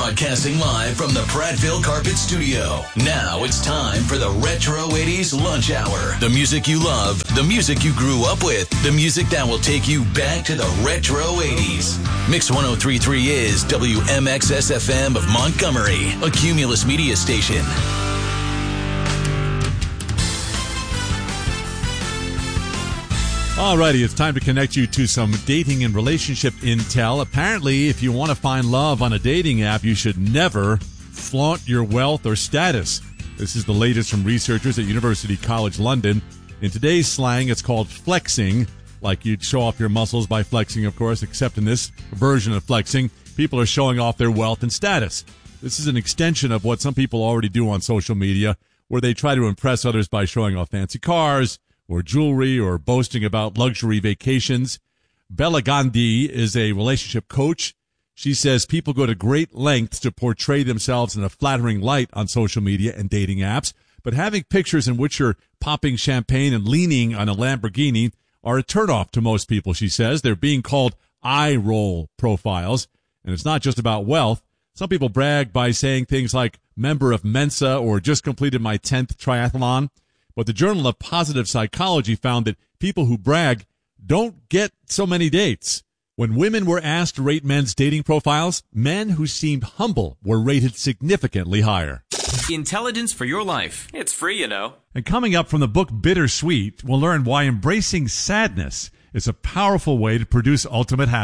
Broadcasting live from the Prattville Carpet Studio. Now it's time for the Retro 80s Lunch Hour. The music you love, the music you grew up with, the music that will take you back to the Retro 80s. Mix 103.3 is WMXS-FM of Montgomery, a Cumulus media station. Alrighty, it's time to connect you to some dating and relationship intel. Apparently, if you want to find love on a dating app, you should never flaunt your wealth or status. This is the latest from researchers at University College London. In today's slang, it's called flexing, like you'd show off your muscles by flexing, of course, except in this version of flexing, people are showing off their wealth and status. This is an extension of what some people already do on social media, where they try to impress others by showing off fancy cars, or jewelry, or boasting about luxury vacations. Bella Gandhi is a relationship coach. She says people go to great lengths to portray themselves in a flattering light on social media and dating apps, but having pictures in which you're popping champagne and leaning on a Lamborghini are a turnoff to most people, she says. They're being called eye-roll profiles, and it's not just about wealth. Some people brag by saying things like member of Mensa or just completed my 10th triathlon. But the Journal of Positive Psychology found that people who brag don't get so many dates. When women were asked to rate men's dating profiles, men who seemed humble were rated significantly higher. Intelligence for your life. It's free, you know. And coming up from the book Bittersweet, we'll learn why embracing sadness is a powerful way to produce ultimate happiness.